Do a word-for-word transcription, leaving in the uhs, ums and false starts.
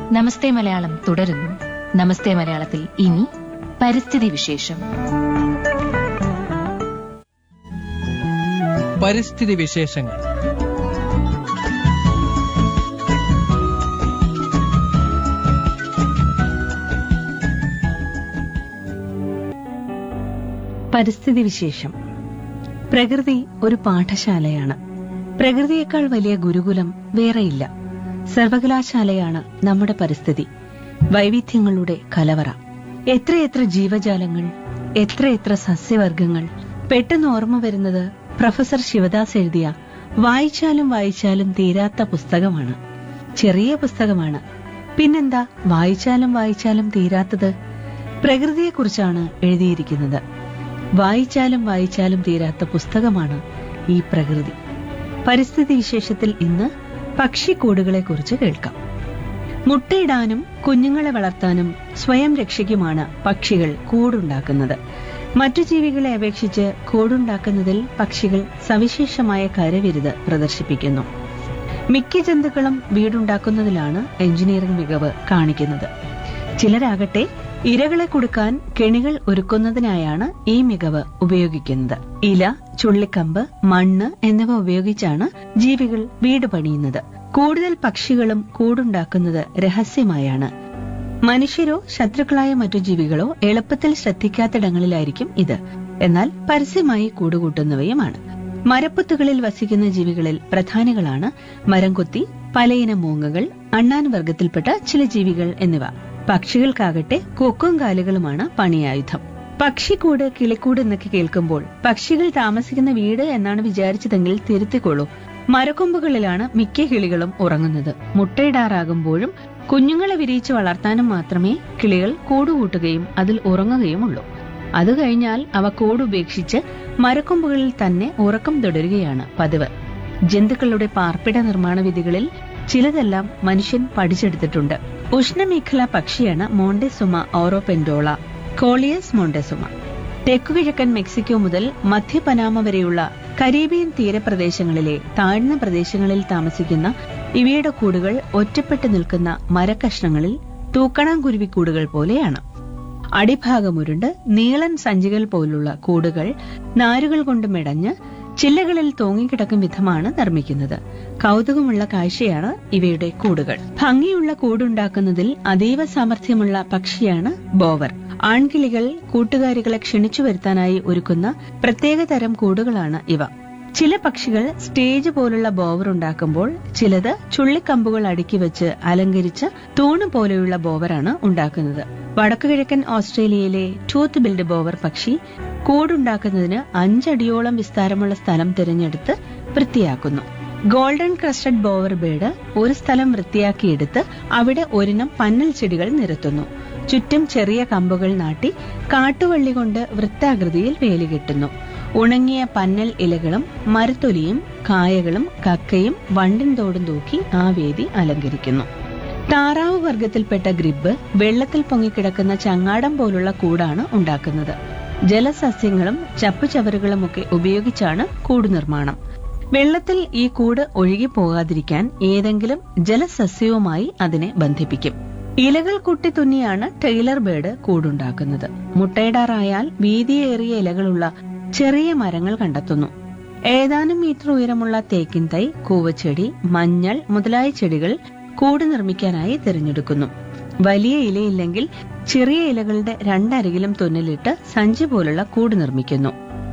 നമസ്തേ മലയാളം തുടരുന്നു. നമസ്തേ മലയാളത്തിൽ ഇനി പരിസ്ഥിതി വിശേഷം. പരിസ്ഥിതി വിശേഷങ്ങൾ. പരിസ്ഥിതി വിശേഷം. പ്രകൃതി ഒരു പാഠശാലയാണ്. പ്രകൃതിയേക്കാൾ വലിയ ഗുരുകുലം വേറെയില്ല. സർവകലാശാലയാണ് നമ്മുടെ പരിസ്ഥിതി. വൈവിധ്യങ്ങളുടെ കലവറ. എത്രയെത്ര ജീവജാലങ്ങൾ, എത്രയെത്ര സസ്യവർഗങ്ങൾ. പെട്ടെന്ന് ഓർമ്മ വരുന്നത് പ്രൊഫസർ ശിവദാസ് എഴുതിയ വായിച്ചാലും വായിച്ചാലും തീരാത്ത പുസ്തകമാണ്. ചെറിയ പുസ്തകമാണ്, പിന്നെന്താ വായിച്ചാലും വായിച്ചാലും തീരാത്തത്? പ്രകൃതിയെക്കുറിച്ചാണ് എഴുതിയിരിക്കുന്നത്. വായിച്ചാലും വായിച്ചാലും തീരാത്ത പുസ്തകമാണ് ഈ പ്രകൃതി. പരിസ്ഥിതി വിശേഷത്തിൽ ഇന്ന് പക്ഷിക്കൂടുകളെക്കുറിച്ച് കേൾക്കാം. മുട്ടയിടാനും കുഞ്ഞുങ്ങളെ വളർത്താനും സ്വയം രക്ഷയ്ക്കുമാണ് പക്ഷികൾ കൂടുണ്ടാക്കുന്നത്. മറ്റു ജീവികളെ അപേക്ഷിച്ച് കൂടുണ്ടാക്കുന്നതിൽ പക്ഷികൾ സവിശേഷമായ കരവിരുത് പ്രദർശിപ്പിക്കുന്നു. മിക്ക ജന്തുക്കളും വീടുണ്ടാക്കുന്നതിലാണ് എഞ്ചിനീയറിംഗ് മികവ് കാണിക്കുന്നത്. ചിലരാകട്ടെ ഇരകളെ കൊടുക്കാൻ കെണികൾ ഒരുക്കുന്നതിനായാണ് ഈ മികവ് ഉപയോഗിക്കുന്നത്. ഇല, ചുള്ളിക്കമ്പ്, മണ്ണ് എന്നിവ ഉപയോഗിച്ചാണ് ജീവികൾ വീട് പണിയുന്നത്. കൂടുതൽ പക്ഷികളും കൂടുണ്ടാക്കുന്നത് രഹസ്യമായാണ്. മനുഷ്യരോ ശത്രുക്കളായ മറ്റു ജീവികളോ എളുപ്പത്തിൽ ശ്രദ്ധിക്കാത്തിടങ്ങളിലായിരിക്കും ഇത്. എന്നാൽ പരസ്യമായി കൂടുകൂട്ടുന്നവയുമാണ്. മരപ്പൊത്തുകളിൽ വസിക്കുന്ന ജീവികളിൽ പ്രധാനികളാണ് മരംകൊത്തി, പലയിനം മൂങ്ങകൾ, അണ്ണാൻ വർഗത്തിൽപ്പെട്ട ചില ജീവികൾ എന്നിവ. പക്ഷികൾക്കാകട്ടെ കൊക്കും കാലുകളുമാണ് പണിയായുധം. പക്ഷിക്കൂട്, കിളിക്കൂട് എന്നൊക്കെ കേൾക്കുമ്പോൾ പക്ഷികൾ താമസിക്കുന്ന വീട് എന്നാണ് വിചാരിച്ചതെങ്കിൽ തിരുത്തിക്കൊള്ളൂ. മരക്കൊമ്പുകളിലാണ് മിക്ക കിളികളും ഉറങ്ങുന്നത്. മുട്ടയിടാറാകുമ്പോഴും കുഞ്ഞുങ്ങളെ വിരിയിച്ച് വളർത്താനും മാത്രമേ കിളികൾ കൂടുകൂട്ടുകയും അതിൽ ഉറങ്ങുകയുമുള്ളൂ. അത് കഴിഞ്ഞാൽ അവ കൂടുപേക്ഷിച്ച് മരക്കൊമ്പുകളിൽ തന്നെ ഉറക്കം തുടരുകയാണ് പതിവ്. ജന്തുക്കളുടെ പാർപ്പിട നിർമ്മാണ വിധികളിൽ ചിലതെല്ലാം മനുഷ്യൻ പഠിച്ചെടുത്തിട്ടുണ്ട്. ഉഷ്ണമേഖലാ പക്ഷിയാണ് മോണ്ടെസുമ ഓറോപെൻഡോള, കോളിയസ് മോണ്ടെസുമ. തെക്കുകിഴക്കൻ മെക്സിക്കോ മുതൽ മധ്യ പനാമ വരെയുള്ള കരീബിയൻ തീരപ്രദേശങ്ങളിലെ താഴ്ന്ന പ്രദേശങ്ങളിൽ താമസിക്കുന്ന ഇവയുടെ കൂടുകൾ ഒറ്റപ്പെട്ടു നിൽക്കുന്ന മരക്കഷ്ണങ്ങളിൽ തൂക്കണാങ്കുരുവിക്കൂടുകൾ പോലെയാണ്. അടിഭാഗമുരുണ്ട് നീളൻ സഞ്ചികൾ പോലുള്ള കൂടുകൾ നാരുകൾ കൊണ്ട് മെടഞ്ഞ് ചില്ലകളിൽ തൂങ്ങിക്കിടക്കും വിധമാണ് നിർമ്മിക്കുന്നത്. കൗതുകമുള്ള കാഴ്ചയാണ് ഇവയുടെ കൂടുകൾ. ഭംഗിയുള്ള കൂടുണ്ടാക്കുന്നതിൽ അതീവ സാമർഥ്യമുള്ള പക്ഷിയാണ് ബോവർ. ആൺകിളികൾ കൂട്ടുകാരികളെ ക്ഷണിച്ചു വരുത്താനായി ഒരുക്കുന്ന പ്രത്യേകതരം കൂടുകളാണ് ഇവ. ചില പക്ഷികൾ സ്റ്റേജ് പോലുള്ള ബോവർ ഉണ്ടാക്കുമ്പോൾ ചിലത് ചുള്ളിക്കമ്പുകൾ അടുക്കി വെച്ച് അലങ്കരിച്ച തൂണ് പോലെയുള്ള ബോവറാണ് ഉണ്ടാക്കുന്നത്. വടക്കുകിഴക്കൻ ഓസ്ട്രേലിയയിലെ ടൂത്ത് ബിൽഡ് ബോവർ പക്ഷി കൂടുണ്ടാക്കുന്നതിന് അഞ്ചടിയോളം വിസ്താരമുള്ള സ്ഥലം തിരഞ്ഞെടുത്ത് വൃത്തിയാക്കുന്നു. ഗോൾഡൻ ക്രസ്റ്റഡ് ബോവർ ബേഡ് ഒരു സ്ഥലം വൃത്തിയാക്കിയെടുത്ത് അവിടെ ഒരിനം പന്നൽ ചെടികൾ നിരത്തുന്നു. ചുറ്റും ചെറിയ കമ്പുകൾ നാട്ടി കാട്ടുവള്ളി കൊണ്ട് വൃത്താകൃതിയിൽ വേലി കെട്ടുന്നു. ഉണങ്ങിയ പന്നൽ ഇലകളും മരത്തൊലിയും കായകളും കക്കയും വണ്ടിൻ തോടും തൂക്കി ആ വേദി അലങ്കരിക്കുന്നു. താറാവ് വർഗത്തിൽപ്പെട്ട ഗ്രിബ് വെള്ളത്തിൽ പൊങ്ങിക്കിടക്കുന്ന ചങ്ങാടം പോലുള്ള കൂടാണ് ഉണ്ടാക്കുന്നത്. ജലസസ്യങ്ങളും ചപ്പുചവറുകളുമൊക്കെ ഉപയോഗിച്ചാണ് കൂട് നിർമ്മാണം. വെള്ളത്തിൽ ഈ കൂട് ഒഴുകിപ്പോകാതിരിക്കാൻ ഏതെങ്കിലും ജലസസ്യവുമായി അതിനെ ബന്ധിപ്പിക്കും. ഇലകൾ കുട്ടിത്തുന്നിയാണ് ടൈലർ ബേഡ് കൂടുണ്ടാക്കുന്നത്. മുട്ടയിടാറായാൽ വീതിയേറിയ ഇലകളുള്ള ചെറിയ മരങ്ങൾ കണ്ടെത്തുന്നു. ഏതാനും മീറ്റർ ഉയരമുള്ള തേക്കിൻ തൈ, കൂവച്ചെടി, മഞ്ഞൾ മുതലായ ചെടികൾ കൂട് നിർമ്മിക്കാനായി തിരഞ്ഞെടുക്കുന്നു. വലിയ ഇലയില്ലെങ്കിൽ ചെറിയ ഇലകളുടെ രണ്ടരികിലും തുന്നലിട്ട് സഞ്ചി പോലുള്ള കൂട് നിർമ്മിക്കുന്നു.